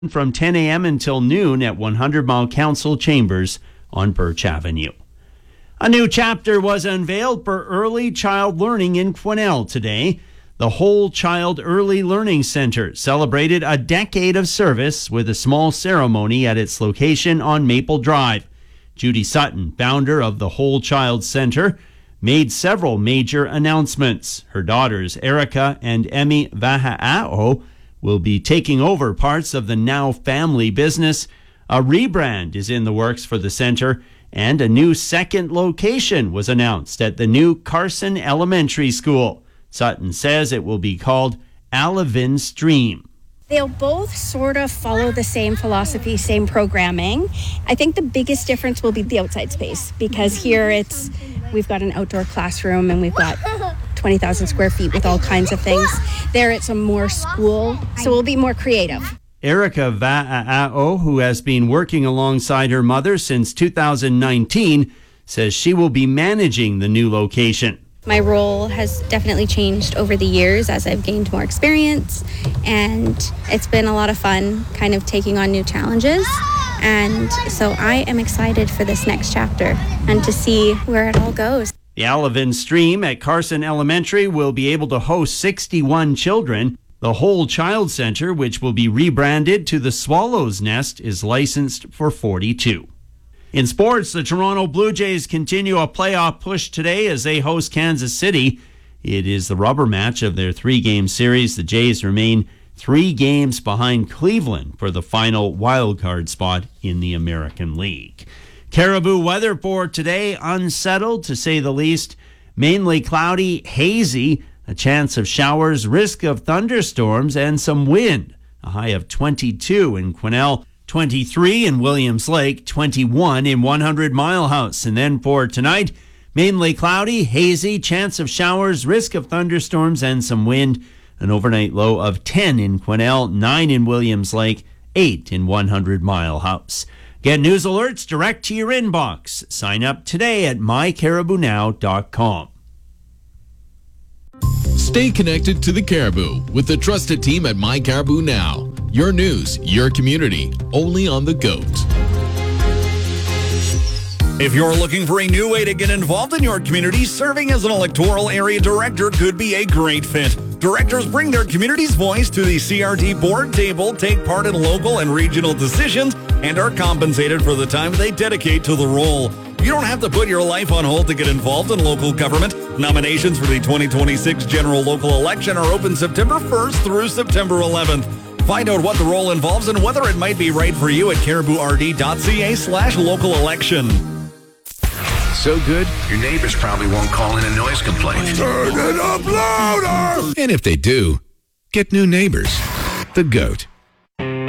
from 10 a.m. until noon at 100 Mile Council Chambers on Birch Avenue. A new chapter was unveiled for early child learning in Quesnel today. The Whole Child Early Learning Center celebrated a decade of service with a small ceremony at its location on Maple Drive. Judy Sutton, founder of the Whole Child Center, made several major announcements. Her daughters, Erica and Emmy Vaha'ao, will be taking over parts of the Now family business. A rebrand is in the works for the center, and a new second location was announced at the new Carson Elementary School. Sutton says it will be called Alavin Stream. They'll both sort of follow the same philosophy, same programming. I think the biggest difference will be the outside space, because here we've got an outdoor classroom and we've got 20,000 square feet with all kinds of things. There it's a more school, so we'll be more creative. Erica Va'a'ao, who has been working alongside her mother since 2019, says she will be managing the new location. My role has definitely changed over the years as I've gained more experience, and it's been a lot of fun kind of taking on new challenges. And so I am excited for this next chapter and to see where it all goes. The Alavin Stream at Carson Elementary will be able to host 61 children. The Whole Child Center, which will be rebranded to the Swallow's Nest, is licensed for 42. In sports, the Toronto Blue Jays continue a playoff push today as they host Kansas City. It is the rubber match of their three-game series. The Jays remain 3 games behind Cleveland for the final wildcard spot in the American League. Caribou weather for today, unsettled to say the least. Mainly cloudy, hazy, a chance of showers, risk of thunderstorms, and some wind. A high of 22 in Quesnel, 23 in Williams Lake, 21 in 100 Mile House. And then for tonight, mainly cloudy, hazy, chance of showers, risk of thunderstorms, and some wind. An overnight low of 10 in Quesnel, 9 in Williams Lake, 8 in 100 Mile House. Get news alerts direct to your inbox. Sign up today at mycaribounow.com. Stay connected to the Caribou with the trusted team at My Caribou Now. Your news, your community, only on the GOAT. If you're looking for a new way to get involved in your community, serving as an electoral area director could be a great fit. Directors bring their community's voice to the CRT board table, take part in local and regional decisions, and are compensated for the time they dedicate to the role. You don't have to put your life on hold to get involved in local government. Nominations for the 2026 general local election are open September 1st through September 11th. Find out what the role involves and whether it might be right for you at caribouRD.ca/local election. So good, your neighbors probably won't call in a noise complaint. Turn it up louder! And if they do, get new neighbors. The GOAT.